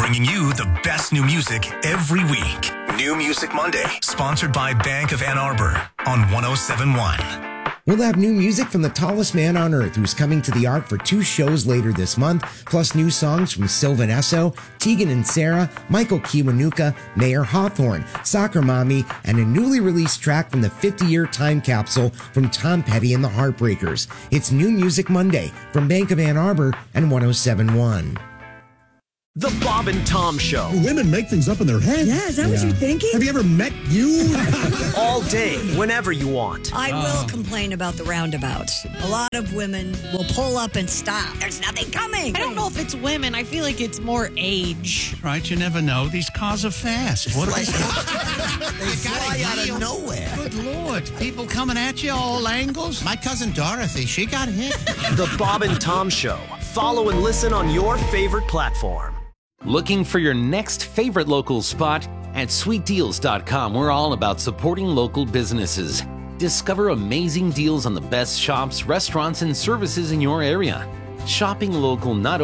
bringing you the best new music every week. New Music Monday, sponsored by Bank of Ann Arbor on 107.1. We'll have new music from the tallest man on earth, who's coming to the Arc for 2 shows later this month, plus new songs from Sylvan Esso, Tegan and Sara, Michael Kiwanuka, Mayor Hawthorne, Soccer Mommy, and a newly released track from the 50-year time capsule from Tom Petty and the Heartbreakers. It's New Music Monday from Bank of Ann Arbor and 107.1. The Bob and Tom Show. Women make things up in their head. Yeah, is that what you're thinking? Have you ever met you? All day, whenever you want. I will complain about the roundabouts. A lot of women will pull up and stop. There's nothing coming. I don't know if it's women. I feel like it's more age. Right, you never know. These cars are fast. What are they? They fly out of nowhere. Good Lord. People coming at you all angles. My cousin Dorothy, she got hit. The Bob and Tom Show. Follow and listen on your favorite platform. Looking for your next favorite local spot? At sweetdeals.com, we're all about supporting local businesses. Discover amazing deals on the best shops, restaurants, and services in your area. Shopping local not